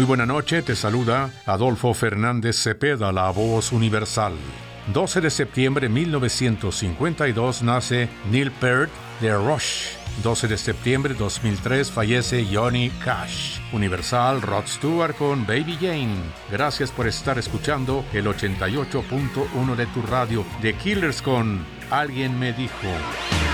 buena noche, te saluda Adolfo Fernández Cepeda, la voz universal. 12 de septiembre de 1952 nace Neil Peart de Rush. 12 de septiembre de 2003 fallece Johnny Cash. Universal, Rod Stewart con Baby Jane. Gracias por estar escuchando el 88.1 de tu radio. The Killers con Alguien me dijo.